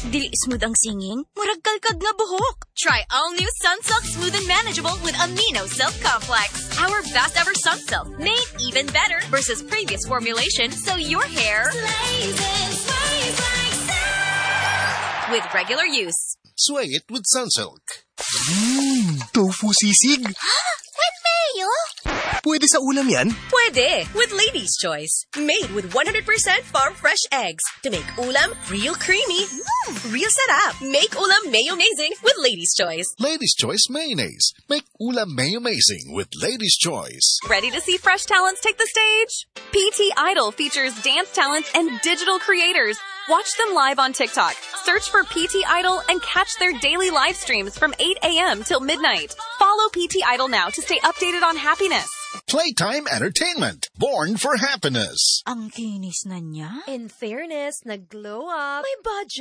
Dili smooth ang singing, murag kalkag nga buhok. Try all new Sunsilk Smooth and Manageable with Amino Silk Complex. Our best ever Sunsilk, made even better versus previous formulation, so your hair with regular use. Sway it with Sunsilk. Tofu sisig. With mayo? Pwede sa ulam yan? Pwede, with Lady's Choice. Made with 100% farm-fresh eggs. To make ulam real creamy, real sarap. Make ulam mayo-mazing with Lady's Choice. Lady's Choice Mayonnaise. Make ulam mayo-mazing with Lady's Choice. Ready to see fresh talents take the stage? PT Idol features dance talents and digital creators. Watch them live on TikTok. Search for PT Idol and catch their daily live streams from 8 a.m. till midnight. Follow PT Idol now to stay updated on happiness. Playtime Entertainment. Born for happiness. Ang kinis na niya. In fairness, nag-glow up. May budget.